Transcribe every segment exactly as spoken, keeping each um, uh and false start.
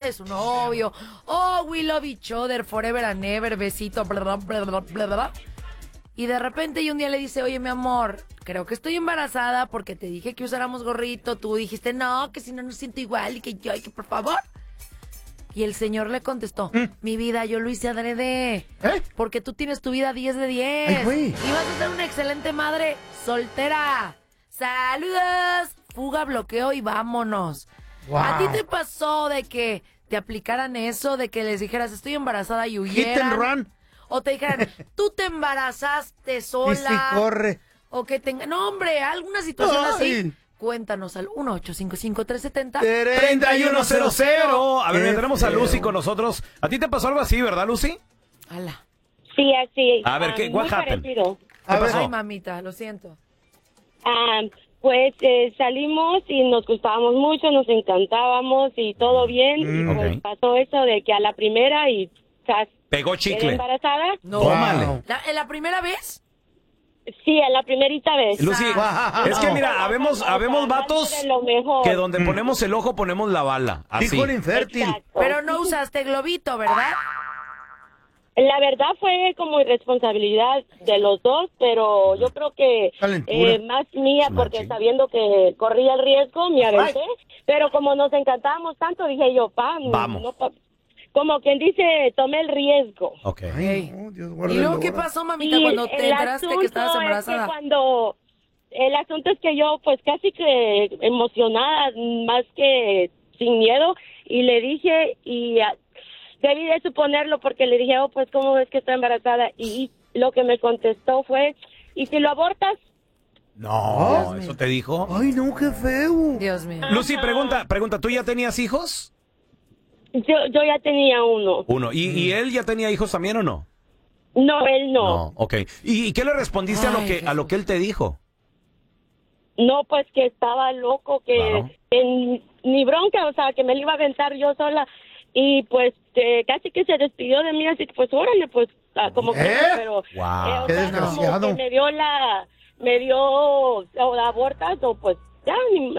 de su novio. Oh, we love each other, forever and ever, besito, bla, bla, bla, bla, bla, bla. Y de repente y un día le dice, oye, mi amor, creo que estoy embarazada porque te dije que usáramos gorrito. Tú dijiste, no, que si no, no siento igual y que yo, y que por favor. Y el señor le contestó, ¿Mm? mi vida, yo lo hice adrede. ¿Eh? Porque tú tienes tu vida diez de diez. Ay, güey. Y vas a ser una excelente madre soltera. ¡Saludos! Fuga, bloqueo y vámonos. Wow. ¿A ti te pasó de que te aplicaran eso? De que les dijeras, estoy embarazada y huyeran. Hit and run. O te dijeran, tú te embarazaste sola. Y si corre. O que tenga... No, hombre, alguna situación Ay. así. Cuéntanos al uno ocho cinco cinco, tres siete cero, tres uno cero cero. A ver, ya tenemos a Lucy con nosotros. ¿A ti te pasó algo así, verdad, Lucy? Ala. Sí, así. A ver, ¿qué um, what happened? ¿Qué pasó? Ay, mamita, lo siento. Um, pues eh, salimos y nos gustábamos mucho, nos encantábamos y todo bien. Mm, y pues okay. pasó eso de que a la primera y... ¿sabes? ¿Pegó chicle? ¿Embarazada? No. Wow. ¿La, ¿En la primera vez? Sí, en la primerita vez. Lucy, wow. Es que mira, habemos, habemos vatos que donde ponemos el ojo ponemos la bala. Así. Hijo infértil. Exacto. Pero no usaste globito, ¿verdad? La verdad fue como irresponsabilidad de los dos, pero yo creo que eh, más mía, porque sabiendo que corría el riesgo, me aventé. Pero como nos encantamos tanto, dije yo, pa, vamos. No, pa, como quien dice, tomé el riesgo. Ok. Hey. Oh, Dios, ¿y luego qué pasó, mamita, y cuando te enteraste que estabas embarazada? Es que cuando el asunto es que yo, pues casi que emocionada, más que sin miedo, y le dije, y uh, debí de suponerlo porque le dije, oh, pues, ¿cómo ves que está embarazada? Y, y lo que me contestó fue, ¿y si lo abortas? No, ¿eso te dijo? Ay, no, qué feo. Dios mío. Lucy, pregunta, pregunta, ¿tú ya tenías hijos? Yo, yo ya tenía uno. Uno. ¿Y, mm. ¿Y él ya tenía hijos también o no? No, él no. No, ok. ¿Y, y qué le respondiste Ay, a lo que Jesús. a lo que él te dijo? No, pues que estaba loco, que, claro. que ni bronca, o sea, que me lo iba a aventar yo sola. Y pues eh, casi que se despidió de mí, así que pues órale, pues como ¿Eh? que, pero... Wow. Eh, qué sea, desgraciado. Como que me dio la... me dio o la abortas o pues... Ya,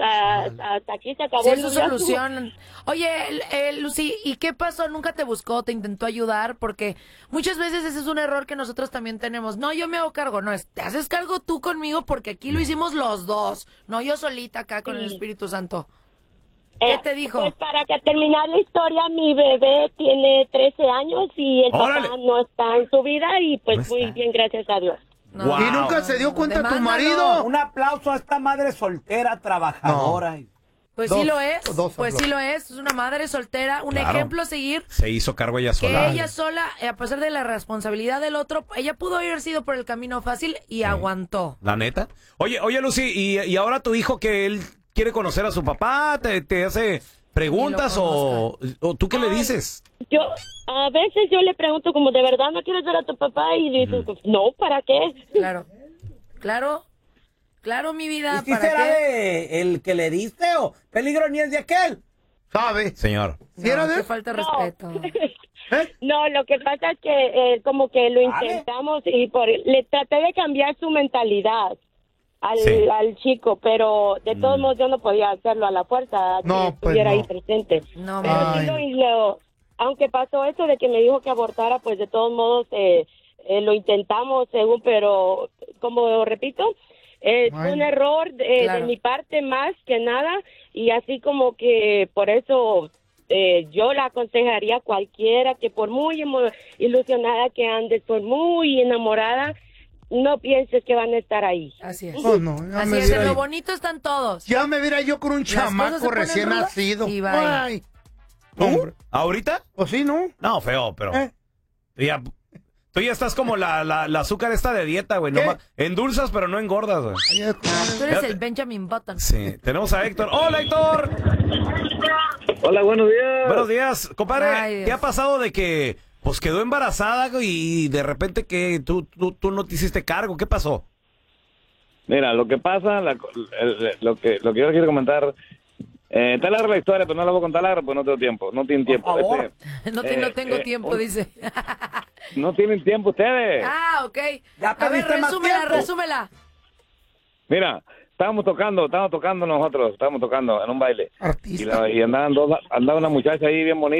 hasta aquí se acabó. Sí, eso solución. Oye, eh, Lucy, ¿y qué pasó? ¿Nunca te buscó? ¿Te intentó ayudar? Porque muchas veces ese es un error que nosotros también tenemos. No, yo me hago cargo. No, te haces cargo tú conmigo porque aquí lo hicimos los dos. No yo solita acá con sí. el Espíritu Santo. ¿Qué eh, te dijo? Pues para que terminar la historia, mi bebé tiene trece años y el ¡Órale! papá no está en su vida y pues no muy bien, gracias a Dios. No. Wow. ¿Y nunca se dio cuenta Demándalo. tu marido? Un aplauso a esta madre soltera, trabajadora. No. Pues dos, sí lo es, pues aplausos. sí lo es. Es una madre soltera, un claro. ejemplo a seguir. Se hizo cargo ella sola. Que ella sola, a pesar de la responsabilidad del otro, ella pudo haber sido por el camino fácil y sí. aguantó. ¿La neta? Oye, oye Lucy, ¿y, y ahora tu hijo que él quiere conocer a su papá, te, te hace preguntas o, o tú qué Ay, le dices? Yo, a veces yo le pregunto como, ¿de verdad no quieres ver a tu papá? Y dice, pues, no, ¿para qué? Claro, claro, claro, mi vida, ¿y si ¿para será qué? de el que le diste o peligro ni es de aquel? ¿Sabe? Señor. No, ¿sí de? Qué falta de no. respeto. ¿Eh? No, lo que pasa es que eh, como que lo intentamos y por, le traté de cambiar su mentalidad. Al, sí. al chico, pero de todos mm. modos yo no podía hacerlo a la fuerza, no, que estuviera pues no. ahí presente. No, pero sí lo, y lo, aunque pasó eso de que me dijo que abortara, pues de todos modos eh, eh, lo intentamos, según, pero como repito, eh, fue un error eh, claro. de mi parte más que nada, y así como que por eso eh, yo la aconsejaría a cualquiera que por muy ilusionada que andes, por muy enamorada, no pienses que van a estar ahí. Así es. Oh, no, Así es, en lo bonito están todos. Ya me viera yo con un Las chamaco recién nacido. Ay. ¿Tú? ¿Ahorita? Pues sí, ¿no? No, feo, pero... ¿Eh? Ya, tú ya estás como la, la, la azúcar esta de dieta, güey. No, endulzas, pero no engordas, güey. Tú eres el Benjamin Button. Sí, tenemos a Héctor. ¡Hola, Héctor! Hola, buenos días. Buenos días. Compadre, Ay, ¿qué ha pasado de que... Pues quedó embarazada y de repente que tú, tú, tú no te hiciste cargo? ¿Qué pasó? Mira, lo que pasa, la, el, lo que lo que yo quiero comentar, eh, está larga la historia, pero no la voy a contar larga, pues no tengo tiempo, no tienen tiempo. Este, no, te, eh, no tengo eh, tiempo, un, dice. No tienen tiempo ustedes. Ah, ok. Ya a ver, resúmela, resúmela. Mira, estábamos tocando, estábamos tocando nosotros, estábamos tocando en un baile. Artista. Y, la, y andaban dos, andaba una muchacha ahí bien bonita.